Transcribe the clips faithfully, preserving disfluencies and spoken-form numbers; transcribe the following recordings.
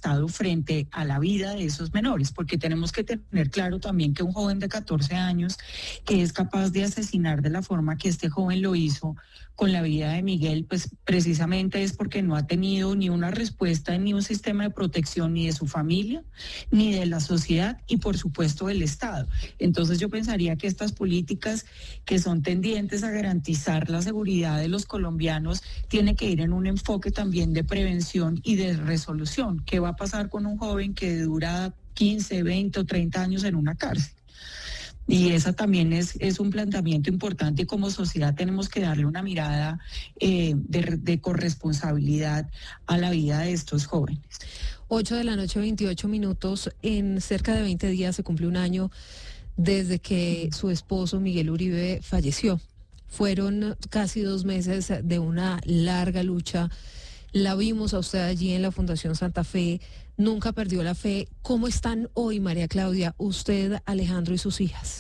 Estado frente a la vida de esos menores, porque tenemos que tener claro también que un joven de catorce años que es capaz de asesinar de la forma que este joven lo hizo con la vida de Miguel, pues precisamente es porque no ha tenido ni una respuesta ni un sistema de protección ni de su familia, ni de la sociedad y por supuesto del Estado. Entonces yo pensaría que estas políticas que son tendientes a garantizar la seguridad de los colombianos tiene que ir en un enfoque también de prevención y de resolución. ¿Qué va a pasar con un joven que dura quince, veinte o treinta años en una cárcel? Y esa también es, es un planteamiento importante y como sociedad tenemos que darle una mirada eh, de, de corresponsabilidad a la vida de estos jóvenes. ocho de la noche, veintiocho minutos. En cerca de veinte días se cumple un año desde que su esposo Miguel Uribe falleció. Fueron casi dos meses de una larga lucha. La vimos a usted allí en la Fundación Santa Fe, nunca perdió la fe. ¿Cómo están hoy, María Claudia, usted, Alejandro y sus hijas?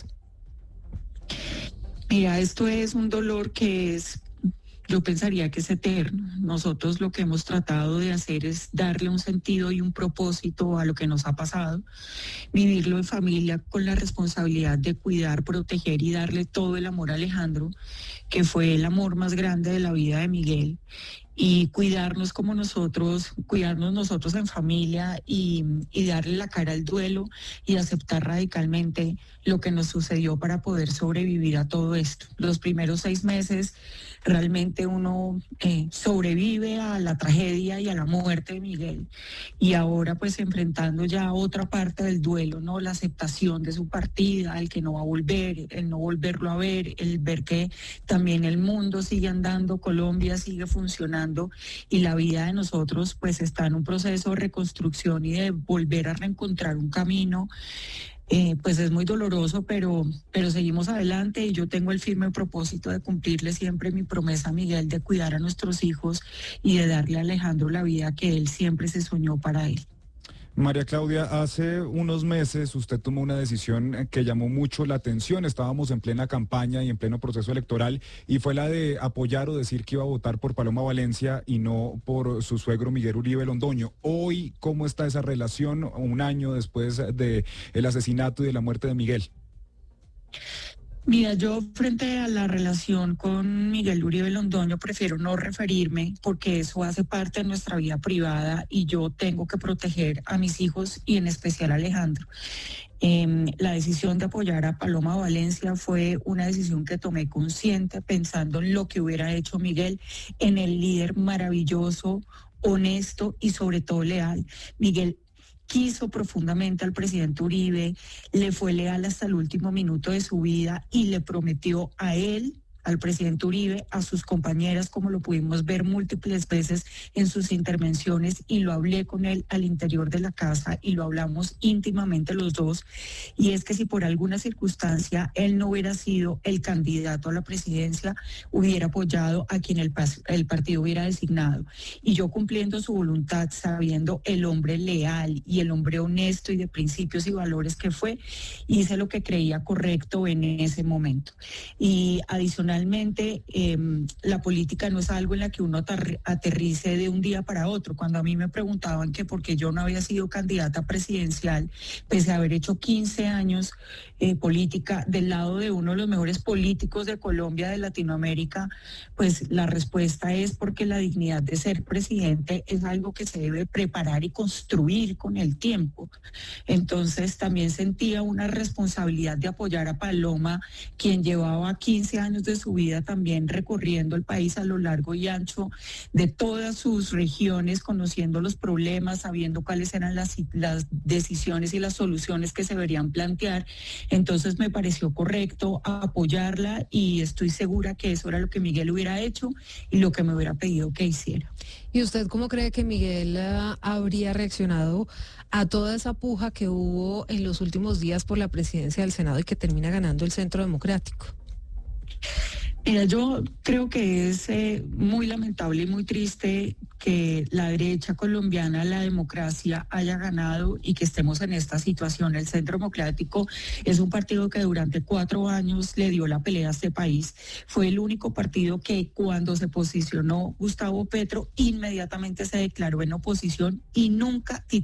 Mira, esto es un dolor que es, yo pensaría que es eterno. Nosotros lo que hemos tratado de hacer es darle un sentido y un propósito a lo que nos ha pasado, vivirlo en familia con la responsabilidad de cuidar, proteger y darle todo el amor a Alejandro, que fue el amor más grande de la vida de Miguel, y cuidarnos como nosotros, cuidarnos nosotros en familia y, y darle la cara al duelo y aceptar radicalmente lo que nos sucedió para poder sobrevivir a todo esto. Los primeros seis meses realmente uno eh, sobrevive a la tragedia y a la muerte de Miguel y ahora pues enfrentando ya otra parte del duelo, ¿no? La aceptación de su partida, el que no va a volver, el no volverlo a ver, el ver que también el mundo sigue andando, Colombia sigue funcionando y la vida de nosotros pues está en un proceso de reconstrucción y de volver a reencontrar un camino. Eh, pues es muy doloroso, pero, pero seguimos adelante y yo tengo el firme propósito de cumplirle siempre mi promesa a Miguel de cuidar a nuestros hijos y de darle a Alejandro la vida que él siempre se soñó para él. María Claudia, hace unos meses usted tomó una decisión que llamó mucho la atención. Estábamos en plena campaña y en pleno proceso electoral y fue la de apoyar o decir que iba a votar por Paloma Valencia y no por su suegro Miguel Uribe Londoño. Hoy, ¿cómo está esa relación un año después del asesinato y de la muerte de Miguel? Mira, yo frente a la relación con Miguel Uribe Londoño prefiero no referirme porque eso hace parte de nuestra vida privada y yo tengo que proteger a mis hijos y en especial a Alejandro. Eh, la decisión de apoyar a Paloma Valencia fue una decisión que tomé consciente pensando en lo que hubiera hecho Miguel, en el líder maravilloso, honesto y sobre todo leal. Miguel quiso profundamente al presidente Uribe, le fue leal hasta el último minuto de su vida y le prometió a él, al presidente Uribe, a sus compañeras, como lo pudimos ver múltiples veces en sus intervenciones, y lo hablé con él al interior de la casa y lo hablamos íntimamente los dos, y es que si por alguna circunstancia él no hubiera sido el candidato a la presidencia, hubiera apoyado a quien el, el partido hubiera designado. Y yo cumpliendo su voluntad, sabiendo el hombre leal y el hombre honesto y de principios y valores que fue, hice lo que creía correcto en ese momento. Y adicionalmente, Realmente eh, la política no es algo en la que uno aterrice de un día para otro. Cuando a mí me preguntaban que por qué yo no había sido candidata presidencial, pese a haber hecho quince años eh, política del lado de uno de los mejores políticos de Colombia, de Latinoamérica, pues la respuesta es porque la dignidad de ser presidente es algo que se debe preparar y construir con el tiempo. Entonces también sentía una responsabilidad de apoyar a Paloma, quien llevaba quince años de su vida también recorriendo el país a lo largo y ancho de todas sus regiones, conociendo los problemas, sabiendo cuáles eran las, las decisiones y las soluciones que se deberían plantear. Entonces me pareció correcto apoyarla y estoy segura que eso era lo que Miguel hubiera hecho y lo que me hubiera pedido que hiciera. ¿Y usted cómo cree que Miguel uh, habría reaccionado a toda esa puja que hubo en los últimos días por la presidencia del Senado y que termina ganando el Centro Democrático? Mira, yo creo que es eh, muy lamentable y muy triste que la derecha colombiana, la democracia, haya ganado y que estemos en esta situación. El Centro Democrático es un partido que durante cuatro años le dio la pelea a este país. Fue el único partido que cuando se posicionó Gustavo Petro, inmediatamente se declaró en oposición y nunca